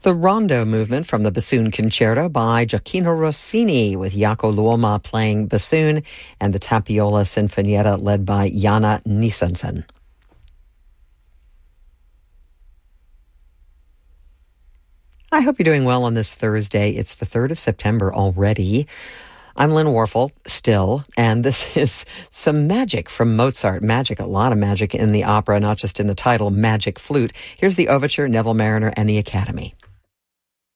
The Rondo movement from the Bassoon Concerto by Gioacchino Rossini, with Jaakko Luoma playing bassoon, and the Tapiola Sinfonietta led by Jana Nielsen. I hope you're doing well on this Thursday. It's the 3rd of September already. I'm Lynn Warfel, still, and this is some magic from Mozart. Magic, a lot of magic in the opera, not just in the title, Magic Flute. Here's the overture, Neville Marriner and the Academy.